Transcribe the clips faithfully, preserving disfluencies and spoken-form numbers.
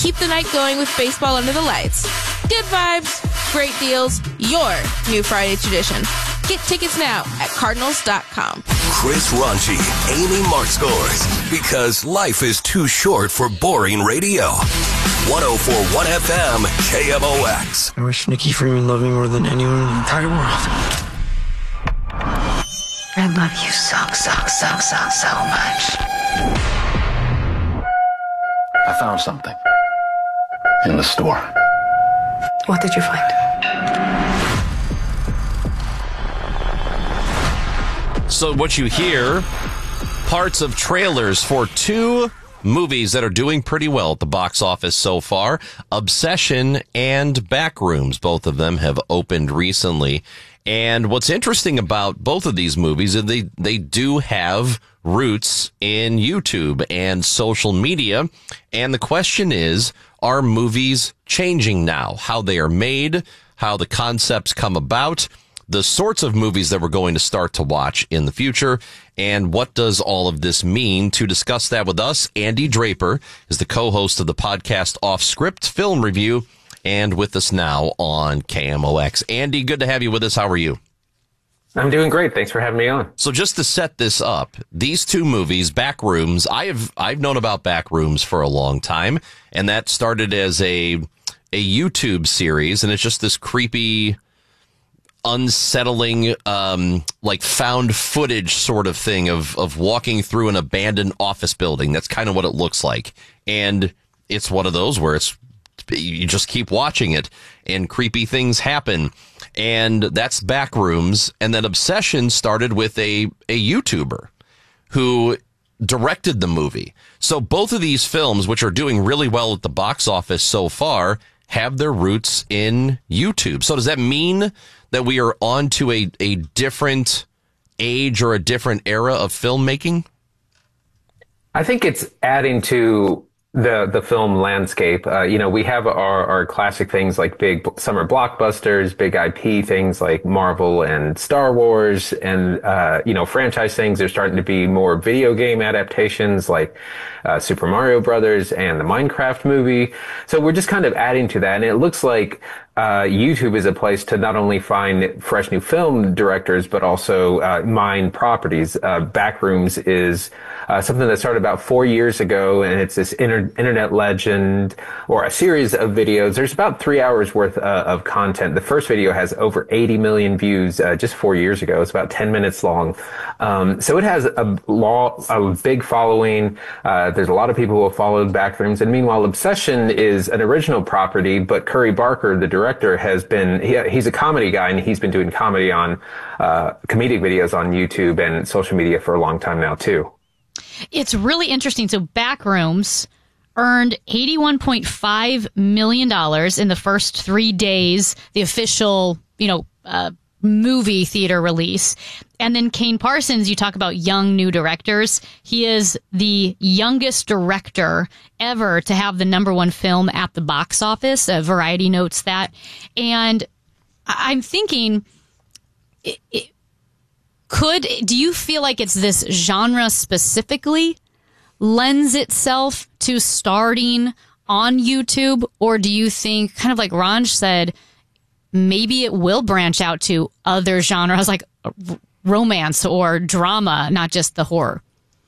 keep the night going with baseball under the lights. Good vibes, great deals, your new Friday tradition. Get tickets now at Cardinals dot com. Chris Ronchi, Amy Markscores, because life is too short for boring radio. one oh four point one F M, K M O X. I wish Nikki Freeman loved me more than anyone in the entire world. I love you so, so, so, so, so much. I found something in the store. What did you find? So what you hear, parts of trailers for two movies that are doing pretty well at the box office so far, Obsession and Backrooms. Both of them have opened recently. And what's interesting about both of these movies is they, they do have roots in YouTube and social media. And the question is, are movies changing now? How they are made, how the concepts come about, the sorts of movies that we're going to start to watch in the future, and what does all of this mean? To discuss that with us, Andy Draper is the co-host of the podcast Off Script Film Review, and with us now on K M O X. Andy, good to have you with us. How are you? I'm doing great. Thanks for having me on. So just to set this up, these two movies, Backrooms, I have I've known about Backrooms for a long time, and that started as a a YouTube series, and it's just this creepy, unsettling, um, like found footage sort of thing of, of walking through an abandoned office building. That's kind of what it looks like. And it's one of those where it's, you just keep watching it and creepy things happen. And that's Backrooms. And then Obsession started with a, a YouTuber who directed the movie. So both of these films, which are doing really well at the box office so far, have their roots in YouTube. So does that mean that we are on to a, a different age or a different era of filmmaking? I think it's adding to the the film landscape. Uh, you know, we have our, our classic things like big summer blockbusters, big I P things like Marvel and Star Wars, and, uh, you know, franchise things. There's starting to be more video game adaptations like uh, Super Mario Brothers and the Minecraft movie. So we're just kind of adding to that. And it looks like Uh, YouTube is a place to not only find fresh new film directors, but also uh, mine properties. Uh, Backrooms is uh, something that started about four years ago, and it's this inter- internet legend or a series of videos. There's about three hours worth uh, of content. The first video has over eighty million views uh, just four years ago. It's about ten minutes long. Um, so it has a, law, a big following. Uh, there's a lot of people who have followed Backrooms. And meanwhile, Obsession is an original property, but Curry Barker, the director, has been, he, he's a comedy guy, and he's been doing comedy on, uh, comedic videos on YouTube and social media for a long time now, too. It's really interesting. So Backrooms earned eighty-one point five million dollars in the first three days, the official, you know, uh, movie theater release. And then Kane Parsons, you talk about young new directors. He is the youngest director ever to have the number one film at the box office. Uh, Variety notes that. And I'm thinking, it, it, could, do you feel like it's this genre specifically lends itself to starting on YouTube? Or do you think, kind of like Ranj said, maybe it will branch out to other genres like romance or drama, not just the horror?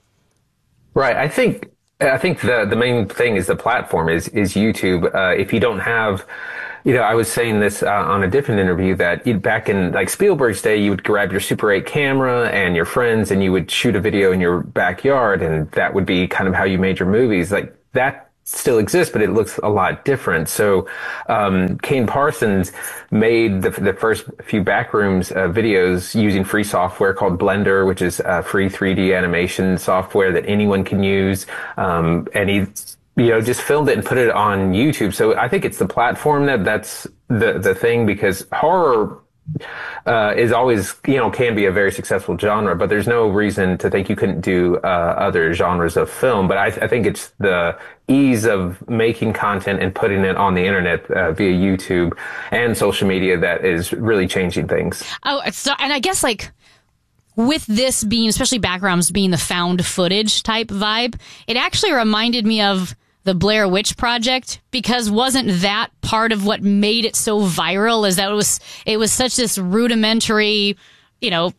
Right. I think I think the the main thing is the platform is is YouTube. Uh, if you don't have, you know, I was saying this uh, on a different interview that you, back in like Spielberg's day, you would grab your Super eight camera and your friends, and you would shoot a video in your backyard, and that would be kind of how you made your movies. Like that still exists, but it looks a lot different. So, um, Kane Parsons made the, the first few Backrooms uh, videos using free software called Blender, which is a free three D animation software that anyone can use. Um, and he, you know, just filmed it and put it on YouTube. So I think it's the platform that that's the, the thing, because horror Uh, is always, you know, can be a very successful genre, but there's no reason to think you couldn't do uh, other genres of film. But I, th- I think it's the ease of making content and putting it on the internet uh, via YouTube and social media that is really changing things. Oh, so, and I guess like with this being, especially Backrooms being the found footage type vibe, it actually reminded me of the Blair Witch Project, because wasn't that part of what made it so viral? Is that it was it was such this rudimentary, you know,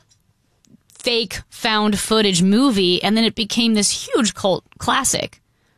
fake found footage movie, and then it became this huge cult classic.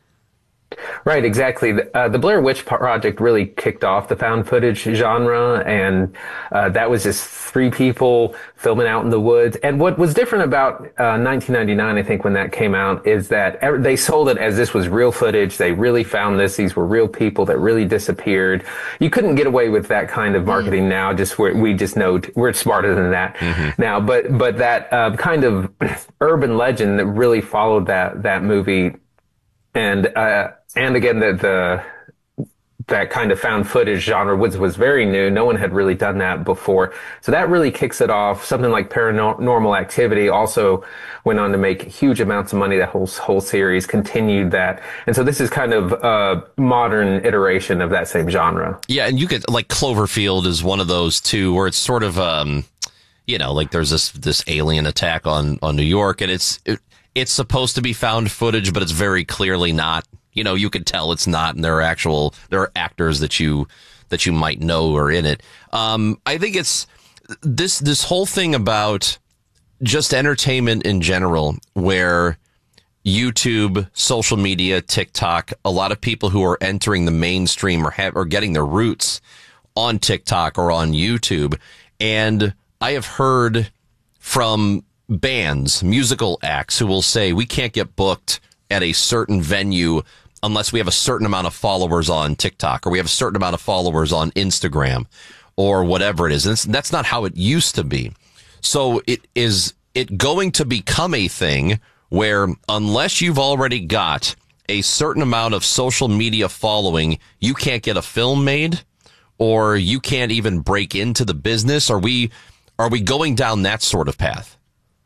Right, exactly. Uh, the Blair Witch Project really kicked off the found footage genre, and uh, that was just three people filming out in the woods. And what was different about uh, nineteen ninety-nine, I think, when that came out, is that ev- they sold it as this was real footage. They really found this. These were real people that really disappeared. You couldn't get away with that kind of marketing mm. now. Just we're, we just know t- we're smarter than that mm-hmm. now. But but that uh, kind of urban legend that really followed that that movie. And, uh, and again, the, the, that kind of found footage genre was, was very new. No one had really done that before. So that really kicks it off. Something like Paranormal Activity also went on to make huge amounts of money. That whole, whole series continued that. And so this is kind of a modern iteration of that same genre. Yeah. And you get like Cloverfield is one of those too, where it's sort of, um, you know, like there's this, this alien attack on, on New York, and it's, it, It's supposed to be found footage, but it's very clearly not. You know, you could tell it's not, and there are actual, there are actors that you, that you might know are in it. Um, I think it's this, this whole thing about just entertainment in general, where YouTube, social media, TikTok, a lot of people who are entering the mainstream or have, or getting their roots on TikTok or on YouTube. And I have heard from bands, musical acts who will say, we can't get booked at a certain venue unless we have a certain amount of followers on TikTok, or we have a certain amount of followers on Instagram, or whatever it is. And that's not how it used to be. So it is it going to become a thing where unless you've already got a certain amount of social media following, you can't get a film made, or you can't even break into the business? Are we are we going down that sort of path?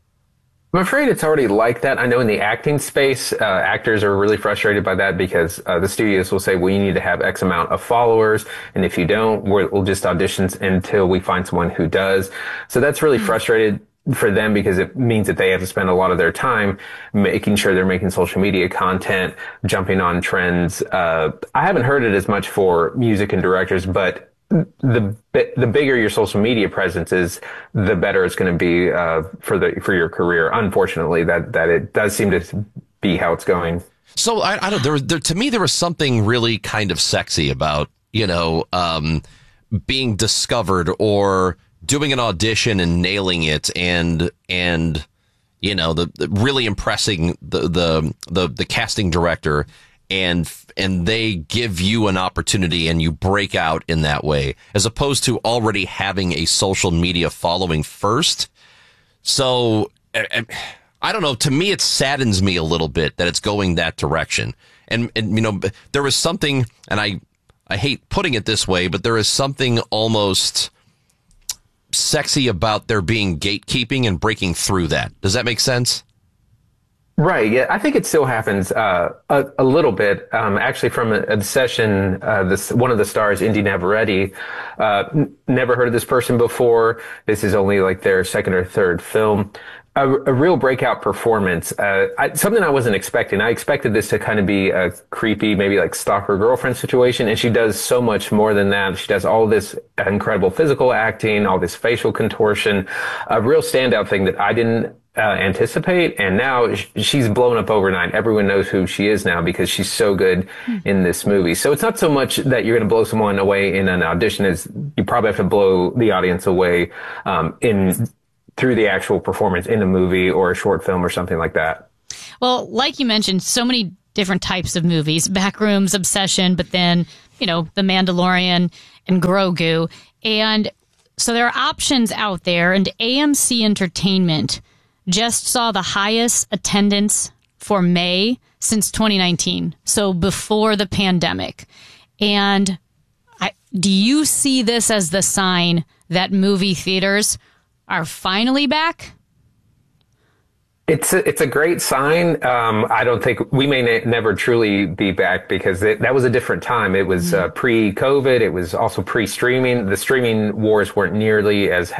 I'm afraid it's already like that. I know in the acting space, uh, actors are really frustrated by that because uh, the studios will say, well, you need to have X amount of followers. And if you don't, we're, we'll just audition until we find someone who does. So that's really frustrated for them because it means that they have to spend a lot of their time making sure they're making social media content, jumping on trends. Uh, I haven't heard it as much for music and directors, but the the bigger your social media presence is, the better it's going to be uh, for the for your career. Unfortunately, that that it does seem to be how it's going. So I, I don't. There, there to me, there was something really kind of sexy about you know um, being discovered or doing an audition and nailing it, and and you know the, the really impressing the, the the the casting director. And and they give you an opportunity and you break out in that way, as opposed to already having a social media following first. So I, I don't know. To me, it saddens me a little bit that it's going that direction. And and you know, there was something, and I I hate putting it this way, but there is something almost sexy about there being gatekeeping and breaking through that. Does that make sense? Right. Yeah, I think it still happens uh, a, a little bit. Um, actually, from a, a session, uh, this one of the stars, Indy Navarrete, uh, n- never heard of this person before. This is only like their second or third film. A, a real breakout performance. Uh, I, something I wasn't expecting. I expected this to kind of be a creepy, maybe like stalker girlfriend situation, and she does so much more than that. She does all this incredible physical acting, all this facial contortion, a real standout thing that I didn't Uh, anticipate, and now sh- she's blown up overnight. Everyone knows who she is now because she's so good in this movie. So it's not so much that you're going to blow someone away in an audition, as you probably have to blow the audience away um, in through the actual performance in a movie or a short film or something like that. Well, like you mentioned, so many different types of movies: Backrooms, Obsession, but then you know The Mandalorian and Grogu, and so there are options out there. And A M C Entertainment just saw the highest attendance for May since twenty nineteen, so before the pandemic. And I, do you see this as the sign that movie theaters are finally back? It's a, it's a great sign. Um, I don't think we may ne- never truly be back because it, that was a different time. It was uh, pre-COVID. It was also pre-streaming. The streaming wars weren't nearly as